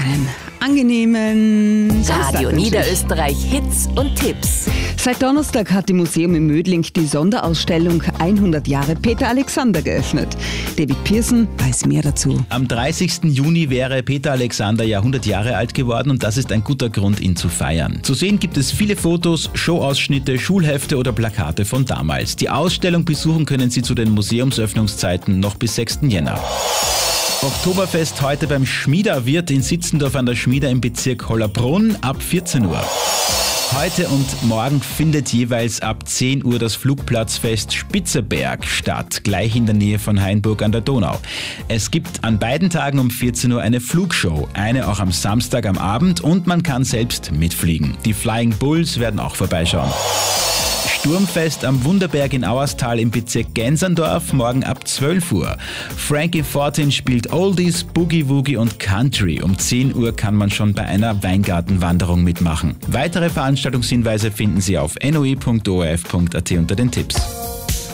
einen angenehmen Radio Niederösterreich Hits und Tipps. Seit Donnerstag hat im Museum in Mödling die Sonderausstellung 100 Jahre Peter Alexander geöffnet. David Pearson weiß mehr dazu. Am 30. Juni wäre Peter Alexander ja 100 Jahre alt geworden und das ist ein guter Grund, ihn zu feiern. Zu sehen gibt es viele Fotos, Showausschnitte, Schulhefte oder Plakate von damals. Die Ausstellung besuchen können Sie zu den Museumsöffnungszeiten noch bis 6. Jänner. Oktoberfest heute beim Schmiederwirt in Sitzendorf an der Schmieder im Bezirk Hollabrunn ab 14 Uhr. Heute und morgen findet jeweils ab 10 Uhr das Flugplatzfest Spitzerberg statt, gleich in der Nähe von Hainburg an der Donau. Es gibt an beiden Tagen um 14 Uhr eine Flugshow, eine auch am Samstag am Abend und man kann selbst mitfliegen. Die Flying Bulls werden auch vorbeischauen. Sturmfest am Wunderberg in Auerstal im Bezirk Genserndorf, morgen ab 12 Uhr. Frankie Fortin spielt Oldies, Boogie Woogie und Country. Um 10 Uhr kann man schon bei einer Weingartenwanderung mitmachen. Weitere Veranstaltungshinweise finden Sie auf noi.orf.at unter den Tipps.